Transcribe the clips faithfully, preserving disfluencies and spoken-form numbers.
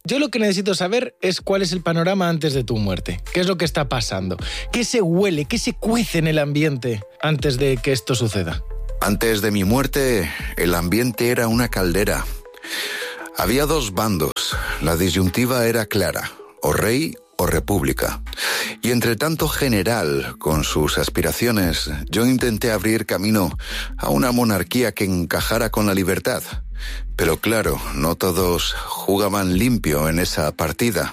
Yo lo que necesito saber es cuál es el panorama antes de tu muerte. ¿Qué es lo que está pasando? ¿Qué se huele? ¿Qué se cuece en el ambiente antes de que esto suceda? Antes de mi muerte, el ambiente era una caldera. Había dos bandos. La disyuntiva era clara: o rey o república. Y entre tanto general, con sus aspiraciones, yo intenté abrir camino a una monarquía que encajara con la libertad. Pero claro, no todos jugaban limpio en esa partida.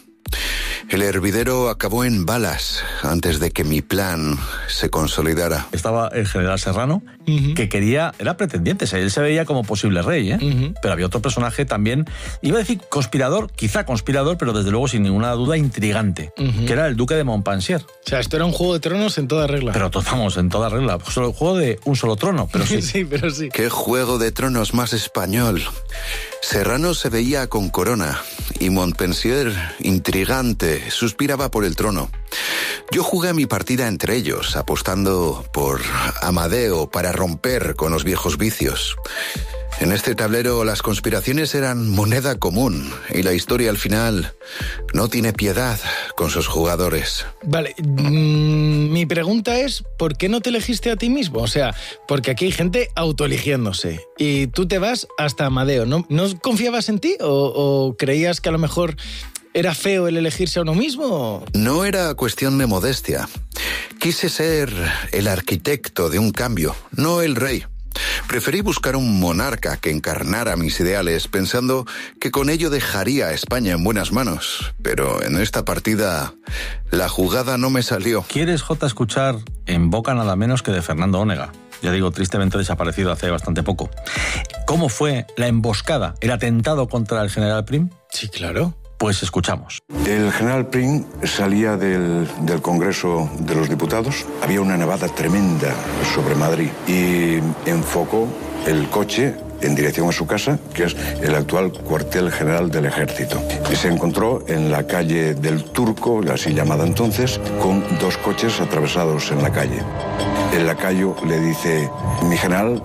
El hervidero acabó en balas antes de que mi plan se consolidara. Estaba el general Serrano, uh-huh. que quería, era pretendiente, él se veía como posible rey, ¿eh? Uh-huh. Pero había otro personaje también, iba a decir conspirador, quizá conspirador, pero desde luego sin ninguna duda intrigante, uh-huh. que era el duque de Montpensier. O sea, esto era un Juego de Tronos en toda regla. Pero vamos, en toda regla, solo juego de un solo trono, pero sí. sí, pero sí. ¿Qué Juego de Tronos más español? Serrano se veía con corona y Montpensier, intrigante, suspiraba por el trono. Yo jugué mi partida entre ellos, apostando por Amadeo para romper con los viejos vicios. En este tablero las conspiraciones eran moneda común y la historia al final no tiene piedad con sus jugadores. Vale, mmm, mi pregunta es, ¿por qué no te elegiste a ti mismo? O sea, porque aquí hay gente autoeligiéndose y tú te vas hasta Amadeo. ¿No, no confiabas en ti o, o creías que a lo mejor era feo el elegirse a uno mismo? No era cuestión de modestia. Quise ser el arquitecto de un cambio, no el rey. Preferí buscar un monarca que encarnara mis ideales, pensando que con ello dejaría a España en buenas manos. Pero en esta partida, la jugada no me salió. ¿Quieres, Jota, escuchar en boca nada menos que de Fernando Onega? Ya digo, tristemente desaparecido hace bastante poco. ¿Cómo fue la emboscada, el atentado contra el general Prim? Sí, claro. Pues escuchamos. El general Prim salía del, del Congreso de los Diputados. Había una nevada tremenda sobre Madrid y enfocó el coche en dirección a su casa, que es el actual cuartel general del Ejército. Y se encontró en la calle del Turco, así llamada entonces, con dos coches atravesados en la calle. El lacayo le dice: mi general,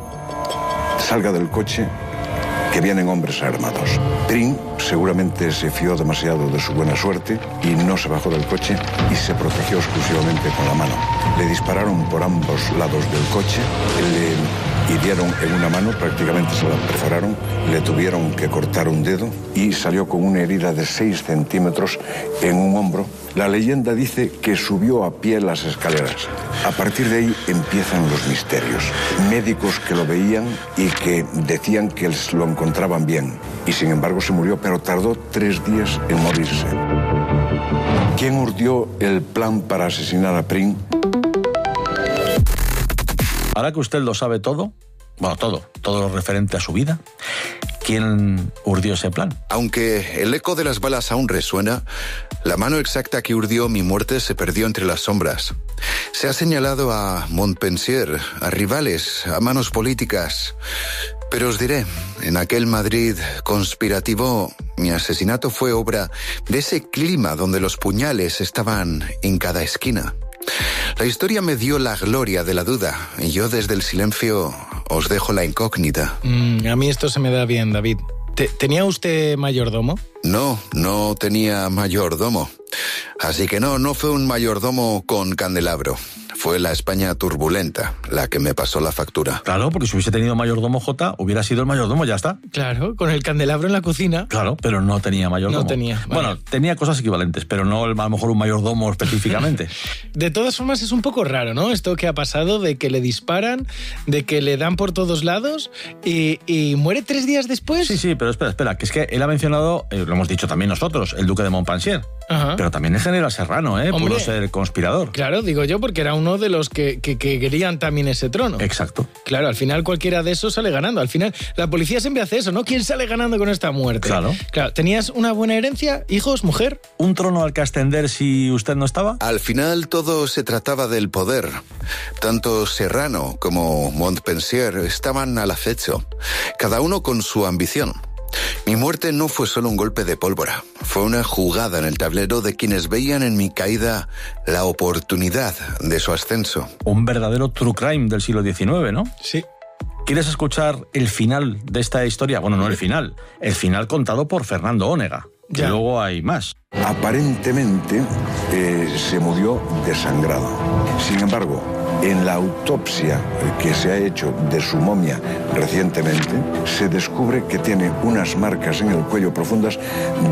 salga del coche, que vienen hombres armados. Prim seguramente se fió demasiado de su buena suerte y no se bajó del coche y se protegió exclusivamente con la mano. Le dispararon por ambos lados del coche, le hirieron en una mano, prácticamente se la perforaron, le tuvieron que cortar un dedo y salió con una herida de seis centímetros en un hombro. La leyenda dice que subió a pie las escaleras. A partir de ahí empiezan los misterios. Médicos que lo veían y que decían que lo encontraban bien. Y sin embargo se murió, pero tardó tres días en morirse. ¿Quién urdió el plan para asesinar a Prim? Ahora que usted lo sabe todo, bueno, todo, todo lo referente a su vida, ¿quién urdió ese plan? Aunque el eco de las balas aún resuena, la mano exacta que urdió mi muerte se perdió entre las sombras. Se ha señalado a Montpensier, a rivales, a manos políticas. Pero os diré, en aquel Madrid conspirativo, mi asesinato fue obra de ese clima donde los puñales estaban en cada esquina. La historia me dio la gloria de la duda y yo desde el silencio os dejo la incógnita. Mm, a mí esto se me da bien, David. ¿Tenía usted mayordomo? No, no tenía mayordomo. Así que no, no fue un mayordomo con candelabro. Fue la España turbulenta la que me pasó la factura. Claro, porque si hubiese tenido mayordomo, Jota, hubiera sido el mayordomo, ya está. Claro, con el candelabro en la cocina. Claro, pero no tenía mayordomo. No tenía. Vale. Bueno, tenía cosas equivalentes, pero no a lo mejor un mayordomo específicamente. De todas formas, es un poco raro, ¿no? Esto que ha pasado de que le disparan, de que le dan por todos lados y, y muere tres días después. Sí, sí, pero espera, espera, que es que él ha mencionado, eh, lo hemos dicho también nosotros, el duque de Montpensier. Ajá. Pero también el general Serrano, ¿eh? Hombre, pudo ser conspirador. Claro, digo yo, porque era uno de los que, que, que querían también ese trono. Exacto. Claro, al final cualquiera de esos sale ganando. Al final, la policía siempre hace eso, ¿no? ¿Quién sale ganando con esta muerte? Claro. Claro, ¿tenías una buena herencia? ¿Hijos? ¿Mujer? ¿Un trono al que ascender si usted no estaba? Al final todo se trataba del poder. Tanto Serrano como Montpensier estaban al acecho, cada uno con su ambición. Mi muerte no fue solo un golpe de pólvora, fue una jugada en el tablero de quienes veían en mi caída la oportunidad de su ascenso. Un verdadero true crime del siglo diecinueve, ¿no? Sí. ¿Quieres escuchar el final de esta historia? Bueno, no el final, el final contado por Fernando Onega. Ya. Y luego hay más. Aparentemente eh, se murió desangrado. Sin embargo, en la autopsia que se ha hecho de su momia recientemente, se descubre que tiene unas marcas en el cuello profundas